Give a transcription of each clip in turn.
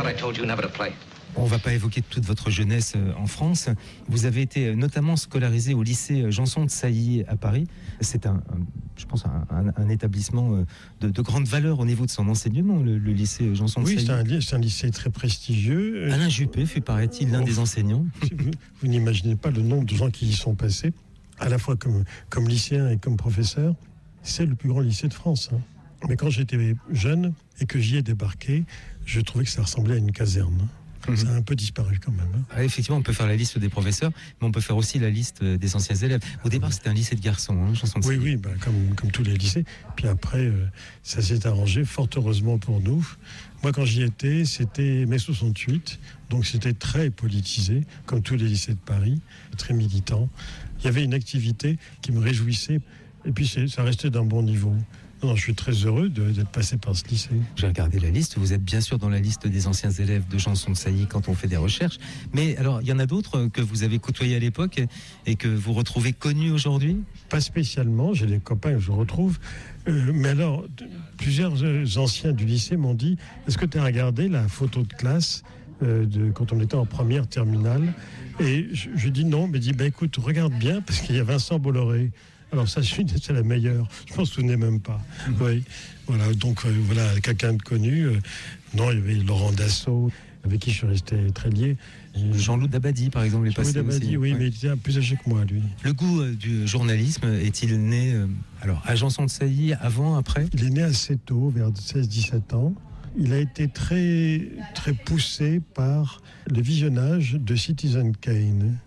I told you never to play. On ne va pas évoquer toute votre jeunesse en France. Vous avez été notamment scolarisé au lycée Janson de Sailly à Paris. C'est je pense un établissement de grande valeur au niveau de son enseignement, le lycée Janson de Sailly. Oui, c'est un lycée très prestigieux. Alain Juppé fut, paraît-il, l'un des enseignants. Vous n'imaginez pas le nombre de gens qui y sont passés, à la fois comme lycéen et comme professeur. C'est le plus grand lycée de France. Mais quand j'étais jeune et que j'y ai débarqué, je trouvais que ça ressemblait à une caserne. Ça a un peu disparu quand même. Effectivement, on peut faire la liste des professeurs, mais on peut faire aussi la liste des anciens élèves. Au départ, c'était un lycée de garçons, Janson de Sailly. Oui, comme tous les lycées. Puis après, ça s'est arrangé, fort heureusement pour nous. Moi, quand j'y étais, c'était mai 68, donc c'était très politisé, comme tous les lycées de Paris, très militant. Il y avait une activité qui me réjouissait, et puis ça restait d'un bon niveau. Non, je suis très heureux d'être passé par ce lycée. J'ai regardé la liste. Vous êtes bien sûr dans la liste des anciens élèves de Janson de Sailly quand on fait des recherches. Mais alors, il y en a d'autres que vous avez côtoyés à l'époque et que vous retrouvez connus aujourd'hui ? Pas spécialement. J'ai des copains que je retrouve. Mais alors, plusieurs anciens du lycée m'ont dit « Est-ce que tu as regardé la photo de classe quand on était en première terminale ?» Et je dis non. Mais dit « écoute, regarde bien parce qu'il y a Vincent Bolloré. » Alors ça, c'est la meilleure. Je m'en souvenais même pas. Oui. Voilà. Donc voilà, quelqu'un de connu. Non, il y avait Laurent Dassault, avec qui je suis resté très lié. Jean-Loup Dabadi, par exemple, est passé Dabadi, aussi. Oui, mais il était plus âgé que moi, lui. Le goût du journalisme est-il né à Janson de Sailly, avant, après ? Il est né assez tôt, vers 16-17 ans. Il a été très, très poussé par le visionnage de Citizen Kane,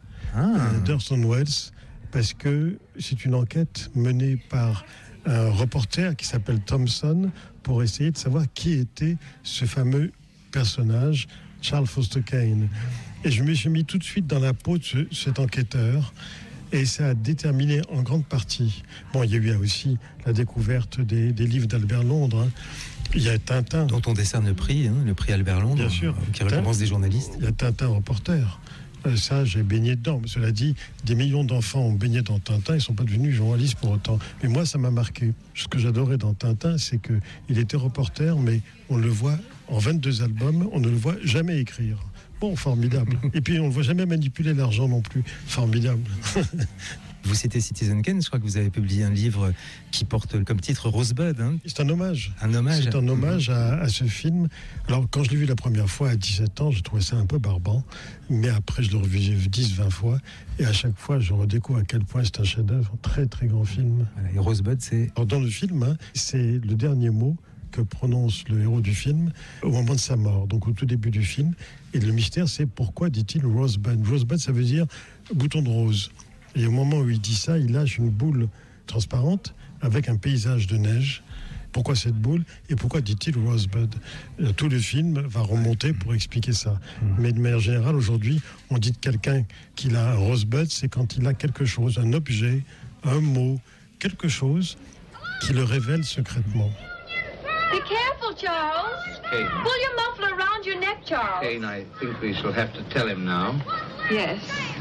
d'Orson Welles, parce que c'est une enquête menée par un reporter qui s'appelle Thompson pour essayer de savoir qui était ce fameux personnage, Charles Foster Kane. Et je me suis mis tout de suite dans la peau de cet enquêteur et ça a déterminé en grande partie. Bon, il y a eu aussi la découverte des livres d'Albert Londres. Il y a Tintin. Dont on décerne le prix Albert Londres, bien sûr, qui récompense des journalistes. Il y a Tintin reporter. Ça, j'ai baigné dedans. Mais cela dit, des millions d'enfants ont baigné dans Tintin, ils ne sont pas devenus journalistes pour autant. Mais moi, ça m'a marqué. Ce que j'adorais dans Tintin, c'est qu'il était reporter, mais on le voit en 22 albums, on ne le voit jamais écrire. Bon, formidable. Et puis, on ne le voit jamais manipuler l'argent non plus. Formidable. Vous citez Citizen Kane, je crois que vous avez publié un livre qui porte comme titre Rosebud. C'est un hommage. Un hommage. C'est un hommage à ce film. Alors, quand je l'ai vu la première fois à 17 ans, je trouvais ça un peu barbant. Mais après, je l'ai revu 10-20 fois. Et à chaque fois, je redécouvre à quel point c'est un chef-d'œuvre. Un très, très grand film. Voilà, et Rosebud, c'est... Alors, dans le film, c'est le dernier mot que prononce le héros du film au moment de sa mort, donc au tout début du film. Et le mystère, c'est pourquoi dit-il Rosebud. Rosebud, ça veut dire bouton de rose. Et au moment où il dit ça, il lâche une boule transparente avec un paysage de neige. Pourquoi cette boule et pourquoi dit-il Rosebud ? Tout le film va remonter pour expliquer ça. Mais de manière générale, aujourd'hui, on dit de quelqu'un qu'il a un Rosebud, c'est quand il a quelque chose, un objet, un mot, quelque chose qui le révèle secrètement. Be careful, Charles. Kane. Pull your muffler around your neck, Charles. Kane, I think we shall have to tell him now. Yes.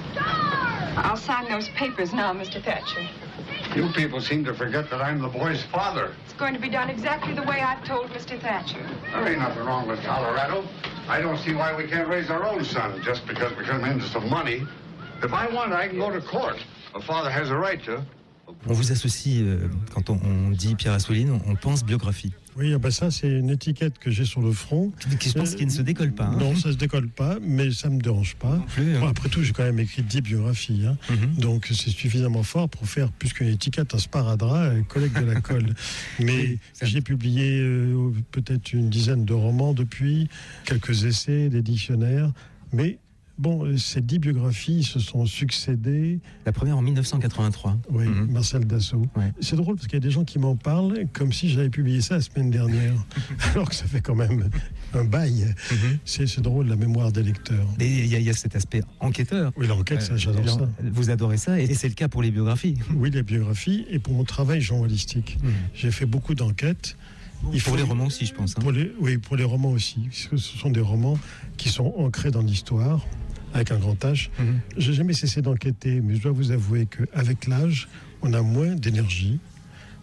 I'll sign those papers now, Mr. Thatcher. You people seem to forget that I'm the boy's father. It's going to be done exactly the way I've told Mr. Thatcher. There ain't nothing wrong with Colorado. I don't see why we can't raise our own son just because we come into some money. If I want, I can go to court. A father has a right to. On vous associe, quand on dit Pierre Assouline, on pense biographie. Oui, ça, c'est une étiquette que j'ai sur le front. Je pense qu'il ne se décolle pas. Non, ça ne se décolle pas, mais ça ne me dérange pas. Plus, Bon, après tout, j'ai quand même écrit 10 biographies. Donc, c'est suffisamment fort pour faire plus qu'une étiquette, un sparadrap, un collègue de la colle. Mais j'ai publié peut-être une dizaine de romans depuis, quelques essais, des dictionnaires. Mais bon, ces 10 biographies se sont succédées. La première en 1983. Oui, Marcel Dassault. Ouais. C'est drôle parce qu'il y a des gens qui m'en parlent comme si j'avais publié ça la semaine dernière, alors que ça fait quand même un bail. C'est drôle, la mémoire des lecteurs. Et il y a cet aspect enquêteur. Oui, l'enquête, ça, j'adore ça. Vous adorez ça, et c'est le cas pour les biographies. Oui, les biographies, et pour mon travail journalistique. J'ai fait beaucoup d'enquêtes. Pour les romans aussi, je pense. Oui, pour les romans aussi. Parce que ce sont des romans qui sont ancrés dans l'histoire, avec un grand H. J'ai jamais cessé d'enquêter, mais je dois vous avouer qu'avec l'âge, on a moins d'énergie,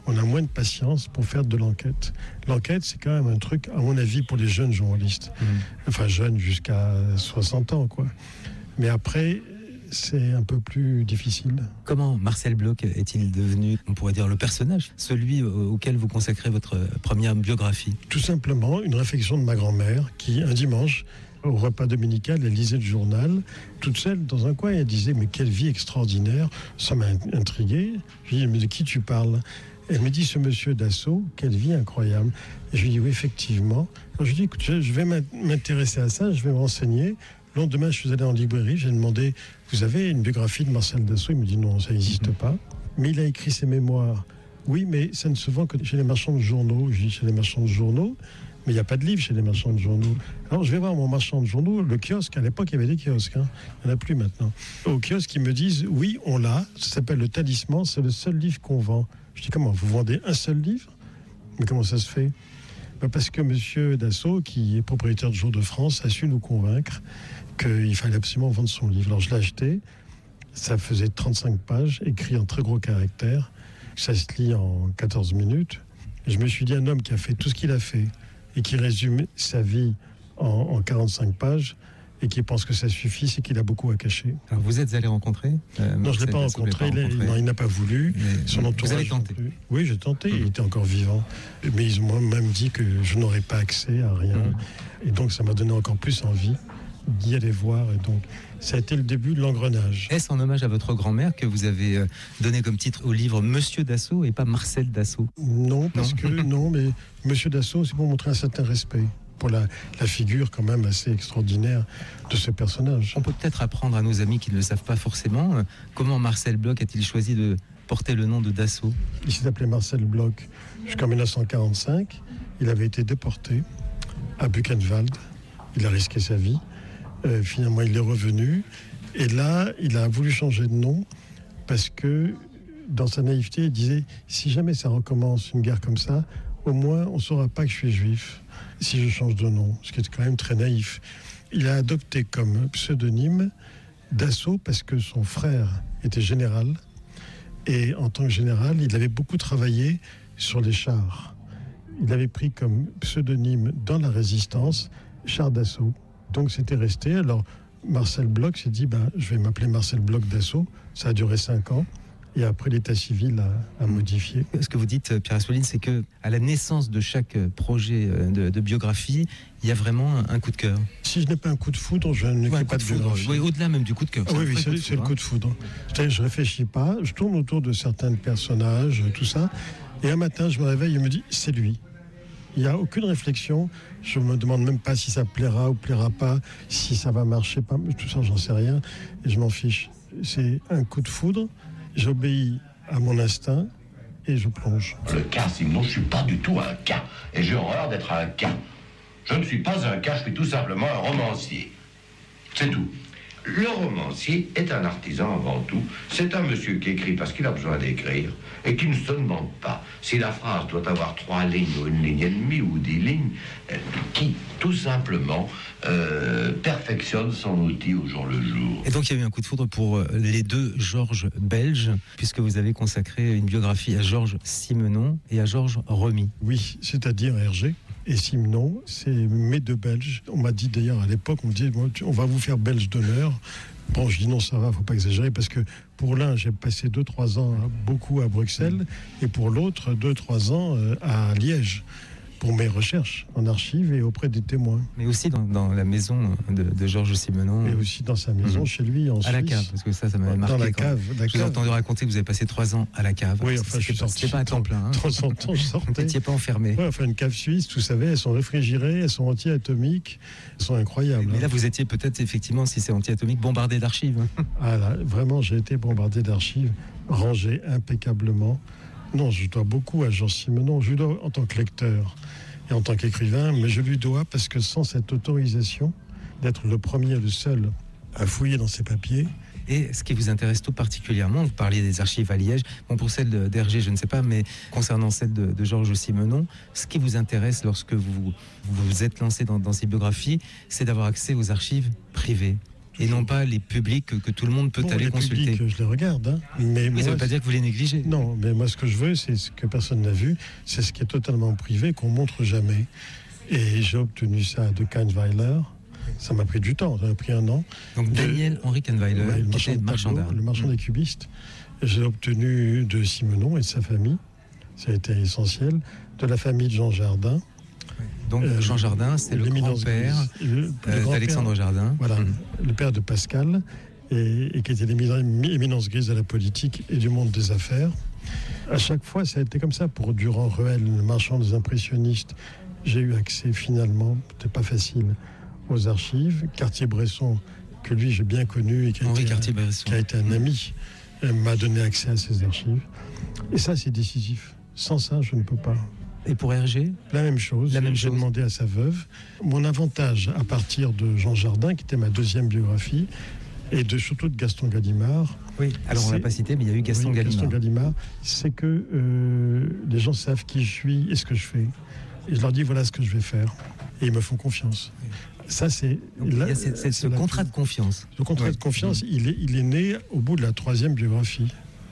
on a moins de patience pour faire de l'enquête. L'enquête, c'est quand même un truc, à mon avis, pour les jeunes journalistes. Enfin, jeunes jusqu'à 60 ans, quoi. Mais après, c'est un peu plus difficile. Comment Marcel Bloch est-il devenu, on pourrait dire, le personnage, celui auquel vous consacrez votre première biographie? Tout simplement, une réflexion de ma grand-mère qui, un dimanche, au repas dominical, elle lisait le journal, toute seule dans un coin, et elle disait « Mais quelle vie extraordinaire !» Ça m'a intrigué. Je lui ai dit « Mais de qui tu parles ?» Elle me dit « Ce monsieur Dassault, quelle vie incroyable !» Et je lui ai dit « Oui, effectivement. » Alors je lui ai dit « Écoute, je vais m'intéresser à ça, je vais me renseigner. » Le lendemain, je suis allé en librairie, j'ai demandé « Vous avez une biographie de Marcel Dassault ?» Il me dit « Non, ça n'existe pas. » Mais il a écrit ses mémoires. « Oui, mais ça ne se vend que chez les marchands de journaux. » Je dis « Chez les marchands de journaux ?» Mais il n'y a pas de livre chez les marchands de journaux. Alors je vais voir mon marchand de journaux, le kiosque. À l'époque, il y avait des kiosques. Il n'y en a plus maintenant. Au kiosque, ils me disent « Oui, on l'a. Ça s'appelle Le Talisman. C'est le seul livre qu'on vend. » Je dis « Comment? Vous vendez un seul livre? Mais comment ça se fait ?» Parce que M. Dassault, qui est propriétaire de Jour de France, a su nous convaincre qu'il fallait absolument vendre son livre. Alors je l'ai acheté. Ça faisait 35 pages, écrit en très gros caractères. Ça se lit en 14 minutes. Et je me suis dit, un homme qui a fait tout ce qu'il a fait et qui résume sa vie en 45 pages et qui pense que ça suffit, c'est qu'il a beaucoup à cacher. Alors vous êtes allé rencontrer Non, je ne l'ai pas rencontré. Non, il n'a pas voulu. Son entourage. Vous avez tenté? Oui, j'ai tenté. Il était encore vivant. Mais ils m'ont même dit que je n'aurais pas accès à rien. Et donc, ça m'a donné encore plus envie d'y aller voir. Et donc, ça a été le début de l'engrenage. Est-ce en hommage à votre grand-mère que vous avez donné comme titre au livre Monsieur Dassault et pas Marcel Dassault? Non, parce que non, mais Monsieur Dassault, c'est pour montrer un certain respect pour la figure quand même assez extraordinaire de ce personnage. On peut peut-être apprendre à nos amis qui ne le savent pas forcément comment Marcel Bloch a-t-il choisi de porter le nom de Dassault? Il s'est appelé Marcel Bloch jusqu'en 1945. Il avait été déporté à Buchenwald. Il a risqué sa vie. Finalement, il est revenu. Et là, il a voulu changer de nom parce que, dans sa naïveté, il disait « Si jamais ça recommence une guerre comme ça, au moins, on ne saura pas que je suis juif si je change de nom. » Ce qui est quand même très naïf. Il a adopté comme pseudonyme Dassault parce que son frère était général. Et en tant que général, il avait beaucoup travaillé sur les chars. Il avait pris comme pseudonyme dans la résistance Char Dassault. Donc c'était resté. Alors Marcel Bloch s'est dit je vais m'appeler Marcel Bloch Dassault. Ça a duré 5 ans. Et après, l'état civil a modifié. Ce que vous dites, Pierre Assouline, c'est qu'à la naissance de chaque projet de biographie, il y a vraiment un coup de cœur. Si je n'ai pas un coup de foudre, je ne fais pas de biographie. Oui, au-delà même du coup de cœur. Oui, c'est le coup de foudre. C'est-à-dire, je ne réfléchis pas, je tourne autour de certains personnages, tout ça. Et un matin, je me réveille et me dis, c'est lui. Il n'y a aucune réflexion. Je ne me demande même pas si ça plaira ou plaira pas, si ça va marcher, pas. Tout ça, j'en sais rien. Et je m'en fiche. C'est un coup de foudre. J'obéis à mon instinct et je plonge. Le cas, sinon, je ne suis pas du tout un cas. Et j'ai horreur d'être un cas. Je ne suis pas un cas, je suis tout simplement un romancier. C'est tout. Le romancier est un artisan avant tout. C'est un monsieur qui écrit parce qu'il a besoin d'écrire et qui ne se demande pas si la phrase doit avoir 3 lignes ou 1 ligne et demie ou 10 lignes, qui tout simplement perfectionne son outil au jour le jour. Et donc il y a eu un coup de foudre pour les 2 Georges belges, puisque vous avez consacré une biographie à Georges Simenon et à Georges Remy. Oui, c'est-à-dire Hergé. Et Simenon, c'est mes 2 Belges. On m'a dit d'ailleurs à l'époque, on me dit, on va vous faire Belge d'honneur. Bon, je dis non, ça va, faut pas exagérer, parce que pour l'un, j'ai passé 2-3 ans beaucoup à Bruxelles, et pour l'autre, 2-3 ans à Liège, pour mes recherches en archives et auprès des témoins. Mais aussi dans la maison de Georges Simenon. Et aussi dans sa maison, chez lui, en Suisse. À la cave, parce que ça m'avait marqué. Dans la cave. Je vous ai entendu raconter que vous avez passé 3 ans à la cave. Oui, enfin, je suis sorti. C'était pas à temps plein. De temps en temps, je sortais. Vous n'étiez pas enfermé. Oui, enfin, une cave suisse, vous savez, elles sont réfrigérées, elles sont anti-atomiques, elles sont incroyables. Mais là, vous étiez peut-être, effectivement, si c'est anti-atomique, bombardé d'archives. Ah là, vraiment, j'ai été bombardé d'archives, rangées impeccablement. Non, je dois beaucoup à Georges Simenon. Je lui dois en tant que lecteur et en tant qu'écrivain, mais je lui dois parce que sans cette autorisation d'être le premier et le seul à fouiller dans ses papiers. Et ce qui vous intéresse tout particulièrement, vous parliez des archives à Liège, bon pour celle d'Hergé je ne sais pas, mais concernant celle de Georges Simenon, ce qui vous intéresse lorsque vous êtes lancé dans ces biographies, c'est d'avoir accès aux archives privées. et non pas les publics que tout le monde peut aller les consulter. Publics, je les regarde, hein. Mais moi, ça ne veut pas dire que vous les négligez. Non, mais moi, ce que je veux, c'est ce que personne n'a vu, c'est ce qui est totalement privé, qu'on montre jamais. Et j'ai obtenu ça de Kahnweiler. Ça m'a pris du temps, ça m'a pris 1 an. Donc Daniel Henri Kahnweiler, qui était marchand d'art. Le marchand des cubistes. J'ai obtenu de Simenon et de sa famille, ça a été essentiel, de la famille de Jean Jardin. Donc Jean Jardin, c'est le grand-père d'Alexandre Jardin. Voilà, le père de Pascal, et qui était l'éminence grise de la politique et du monde des affaires. À chaque fois, ça a été comme ça. Pour Durand-Ruel, le marchand des impressionnistes, j'ai eu accès finalement, c'était pas facile, aux archives. Cartier-Bresson, que lui j'ai bien connu et qui a été un ami, m'a donné accès à ces archives. Et ça, c'est décisif. Sans ça, je ne peux pas. Et pour Hergé ? La même chose. J'ai demandé à sa veuve. Mon avantage, à partir de Jean Jardin, qui était ma 2e biographie, et surtout de Gaston Gallimard. Oui, alors on ne l'a pas cité, mais il y a eu Gaston Gallimard. Gaston Gallimard, c'est que les gens savent qui je suis et ce que je fais. Et je leur dis, voilà ce que je vais faire. Et ils me font confiance. Ça, c'est ce contrat de confiance. Le contrat de confiance, il est né au bout de la 3e biographie,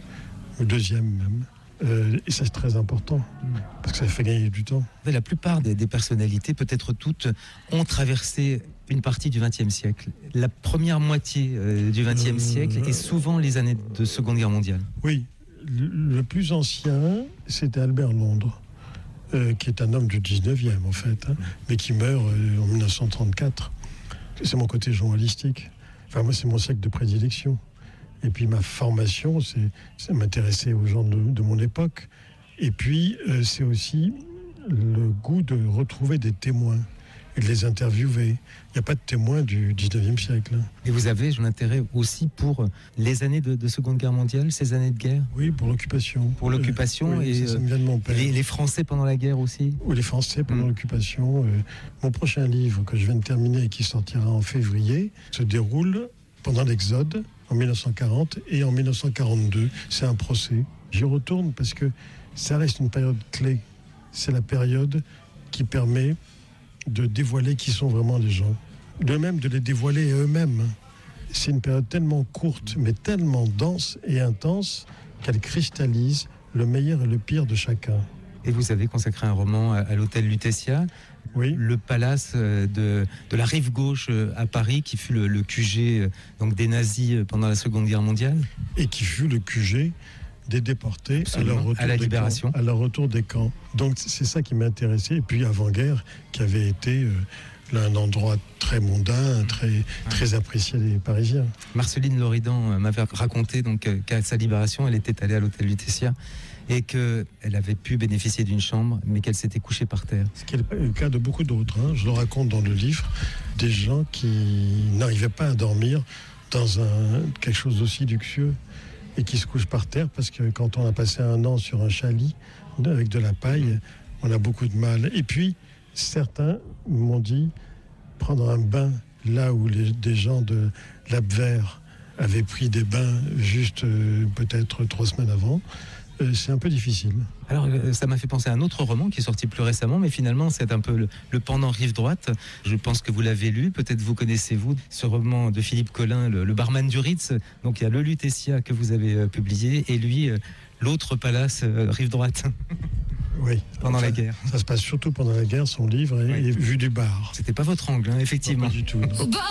ou 2e même. Et ça, c'est très important, parce que ça fait gagner du temps. La plupart des personnalités, peut-être toutes, ont traversé une partie du XXe siècle. La première moitié du XXe siècle et souvent les années de Seconde Guerre mondiale. Oui, le plus ancien, c'était Albert Londres, qui est un homme du 19e en fait, mais qui meurt en 1934. C'est mon côté journalistique. Enfin, moi, c'est mon siècle de prédilection. Et puis ma formation, c'est m'intéresser aux gens de mon époque. Et puis, c'est aussi le goût de retrouver des témoins et de les interviewer. Il n'y a pas de témoins du 19e siècle. Et vous avez un intérêt aussi pour les années de Seconde Guerre mondiale, ces années de guerre ? Oui, pour l'occupation. Pour l'occupation et ça me vient de mon père. Les Français pendant la guerre aussi ? Oui, les Français pendant l'occupation. Mon prochain livre, que je viens de terminer et qui sortira en février, se déroule pendant l'Exode, en 1940 et en 1942. C'est un procès. J'y retourne parce que ça reste une période clé. C'est la période qui permet de dévoiler qui sont vraiment les gens. De même de les dévoiler eux-mêmes. C'est une période tellement courte, mais tellement dense et intense qu'elle cristallise le meilleur et le pire de chacun. Et vous avez consacré un roman à l'hôtel Lutetia. Oui. Le palace de la rive gauche à Paris, qui fut le QG donc des nazis pendant la Seconde Guerre mondiale. Et qui fut le QG des déportés à la libération. À leur retour des camps. Donc c'est ça qui m'a intéressé. Et puis avant-guerre, qui avait été un endroit très mondain, très apprécié des Parisiens. Marceline Loridan m'avait raconté donc, qu'à sa libération, elle était allée à l'hôtel Lutetia et qu'elle avait pu bénéficier d'une chambre, mais qu'elle s'était couchée par terre. Ce qui est le cas de beaucoup d'autres. Je le raconte dans le livre, des gens qui n'arrivaient pas à dormir dans quelque chose d'aussi luxueux et qui se couchent par terre parce que quand on a passé 1 an sur un chalit avec de la paille, on a beaucoup de mal. Et puis, certains m'ont dit, prendre un bain là où des gens de l'Abwehr avaient pris des bains juste peut-être 3 semaines avant, c'est un peu difficile. Alors, ça m'a fait penser à un autre roman qui est sorti plus récemment, mais finalement, c'est un peu le pendant rive droite. Je pense que vous l'avez lu, peut-être vous connaissez-vous ce roman de Philippe Collin, le barman du Ritz. Donc, il y a le Lutetia que vous avez publié, et lui, l'autre palace, rive droite. Oui. Pendant la guerre. Ça se passe surtout pendant la guerre, son livre est vu du bar. C'était pas votre angle, hein, effectivement. Non, pas du tout.